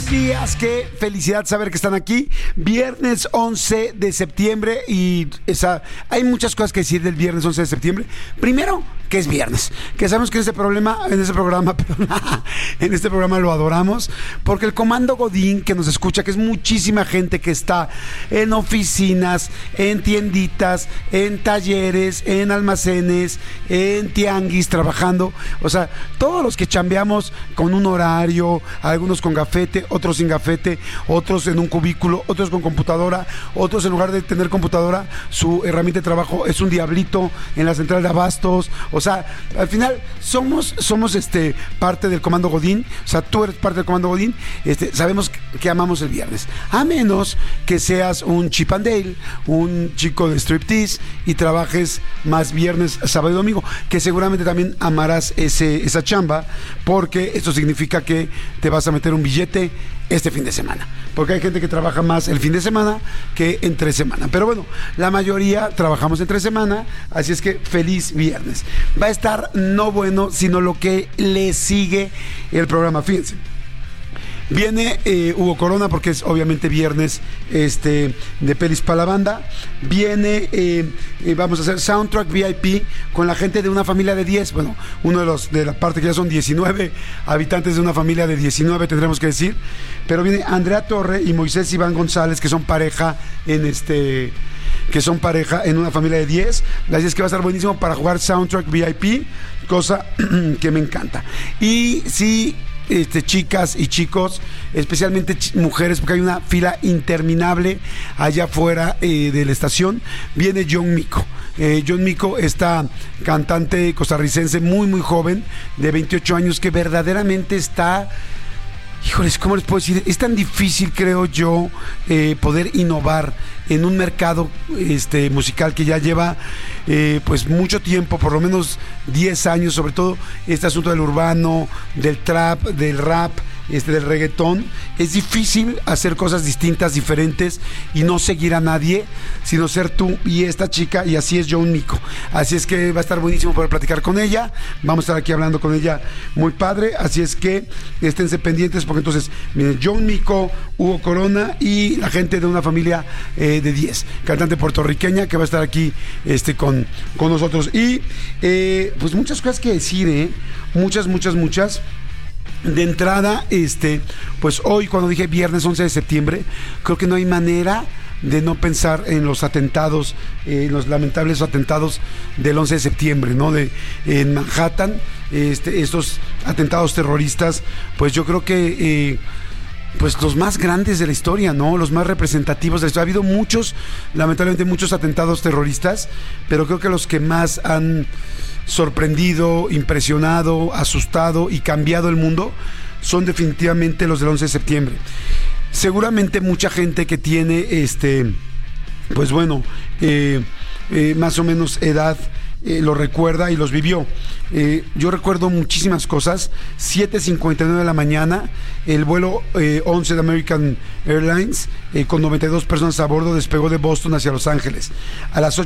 buenos días, qué felicidad saber que están aquí. Viernes 11 de septiembre y hay muchas cosas que decir del viernes 11 de septiembre. Primero, que es viernes, que sabemos que en este programa lo adoramos, porque el Comando Godín que nos escucha, que es muchísima gente que está en oficinas, en tienditas, en talleres, en almacenes, en tianguis, trabajando, o sea, todos los que chambeamos con un horario, algunos con gafete, otros sin gafete, otros en un cubículo, otros con computadora, otros en lugar de tener computadora, su herramienta de trabajo es un diablito en la central de abastos. O sea, al final somos parte del Comando Godín. O sea, tú eres parte del Comando Godín. Sabemos que amamos el viernes, a menos que seas un Chip and Dale, un chico de striptease y trabajes más viernes, sábado y domingo, que seguramente también amarás esa chamba, porque esto significa que te vas a meter un billete este fin de semana, porque hay gente que trabaja más el fin de semana que entre semana, pero bueno, la mayoría trabajamos entre semana, así es que feliz viernes. Va a estar no bueno, sino lo que le sigue el programa. Fíjense, viene Hugo Corona, porque es obviamente viernes de pelis para la banda. Viene, vamos a hacer Soundtrack VIP con la gente de una familia de 10. Bueno, uno de la parte que ya son 19 habitantes de una familia de 19, tendremos que decir. Pero viene Andrea Torre y Moisés Iván González, que son pareja en una familia de 10. Así es que va a estar buenísimo para jugar Soundtrack VIP, cosa que me encanta. Y sí, chicas y chicos, especialmente mujeres, porque hay una fila interminable allá afuera de la estación. Viene John Mico. John Mico, esta cantante costarricense muy muy joven, de 28 años, que verdaderamente está... Híjoles, ¿cómo les puedo decir? Es tan difícil, creo yo, poder innovar en un mercado musical que ya lleva pues mucho tiempo, por lo menos 10 años, sobre todo este asunto del urbano, del trap, del rap, del reggaetón. Es difícil hacer cosas distintas, diferentes, y no seguir a nadie, sino ser tú y esta chica, y así es John Mico. Así es que va a estar buenísimo poder platicar con ella. Vamos a estar aquí hablando con ella muy padre, así es que esténse pendientes, porque entonces miren, John Mico, Hugo Corona y la gente de una familia de 10, cantante puertorriqueña que va a estar aquí con nosotros. Y pues muchas cosas que decir, muchas. De entrada, pues hoy, cuando dije viernes 11 de septiembre, creo que no hay manera de no pensar en los atentados, los lamentables atentados del 11 de septiembre, ¿no? En Manhattan, estos atentados terroristas, pues yo creo que pues los más grandes de la historia, ¿no? Los más representativos de la historia. Ha habido lamentablemente muchos atentados terroristas, pero creo que los que más han sorprendido, impresionado, asustado y cambiado el mundo son definitivamente los del 11 de septiembre. Seguramente mucha gente que tiene pues bueno, más o menos edad, lo recuerda y los vivió. Yo recuerdo muchísimas cosas. 7:59 de la mañana, el vuelo 11 de American Airlines, con 92 personas a bordo, despegó de Boston hacia Los Ángeles. A las